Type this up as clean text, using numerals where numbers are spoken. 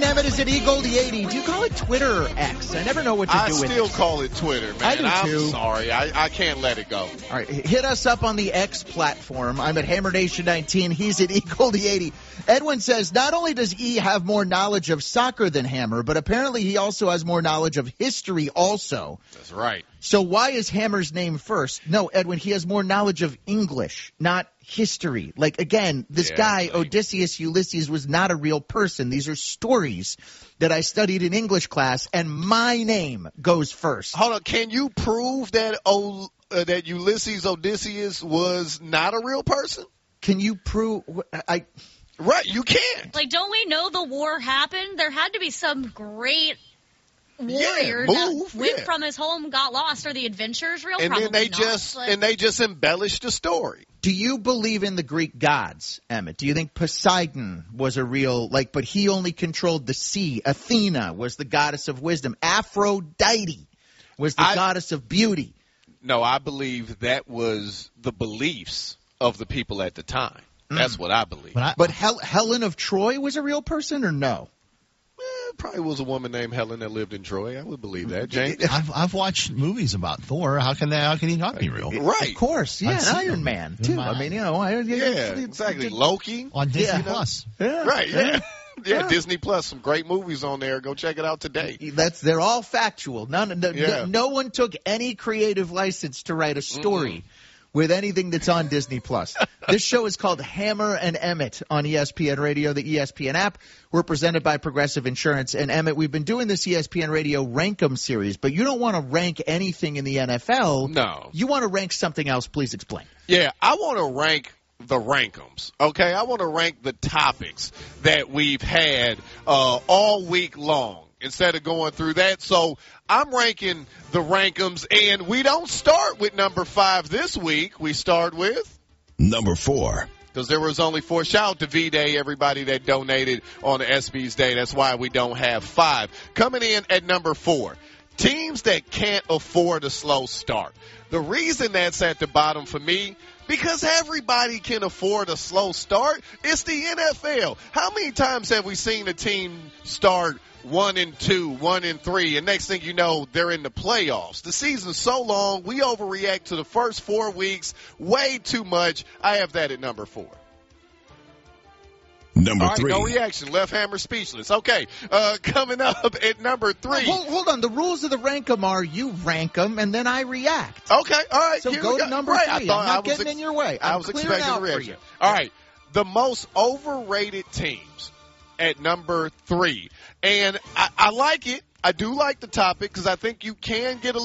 Emmett is at eGoldie80. Do you call it Twitter or X? I never know what to do with it. I still call it Twitter, man. I do too. I'm sorry. I can't let it go. All right, hit us up on the X platform. I'm at HammerNation19. He's at eGoldie80. Edwin says, not only does E have more knowledge of soccer than Hammer, but apparently he also has more knowledge of history also. That's right. So why is Hammer's name first? No, Edwin, he has more knowledge of English, not history. Like, again, this guy, Odysseus Ulysses, was not a real person. These are stories that I studied in English class, and my name goes first. Hold on. Can you prove that that Ulysses Odysseus was not a real person? Can you prove Right, you can't. Like, don't we know the war happened? There had to be some great warrior that went from his home, got lost. Are the adventures real? And Probably then they just embellished the story. Do you believe in the Greek gods, Emmett? Do you think Poseidon was a real, but he only controlled the sea? Athena was the goddess of wisdom. Aphrodite was the goddess of beauty. No, I believe that was the beliefs of the people at the time. That's what I believe. But Helen of Troy was a real person, or no? Probably was a woman named Helen that lived in Troy. I would believe that. James? I've watched movies about Thor. How can he not be real? Right. Of course. Yeah, Iron Man, too. I mean, exactly. Loki. On Disney Plus. Yeah. Right, yeah, Disney Plus. Some great movies on there. Go check it out today. They're all factual. No one took any creative license to write a story with anything that's on Disney Plus. This show is called Hammer and Emmett on ESPN Radio, the ESPN app. We're presented by Progressive Insurance. And Emmett, we've been doing this ESPN Radio Rank 'em series, but you don't want to rank anything in the NFL. No. You want to rank something else. Please explain. Yeah, I want to rank the rankums, okay? I want to rank the topics that we've had all week long instead of going through that. So I'm ranking the rankums, and we don't start with number 5 this week. We start with number 4. Because there was only 4. Shout out to V-Day, everybody that donated on the ESPYs Day. That's why we don't have 5. Coming in at number 4, teams that can't afford a slow start. The reason that's at the bottom for me, because everybody can afford a slow start. It's the NFL. How many times have we seen a team start 1-2, 1-3, and next thing you know, they're in the playoffs? The season's so long, we overreact to the first 4 weeks way too much. I have that at number 4. Number 3. No reaction. Left hammer speechless. Okay, coming up at number 3. Hold on. The rules of the rank 'em are you rank 'em and then I react. Okay, all right. So go to number 3. I'm not getting in your way. I was expecting a reaction. All right. The most overrated teams at number 3. And I like it. I do like the topic because I think you can get a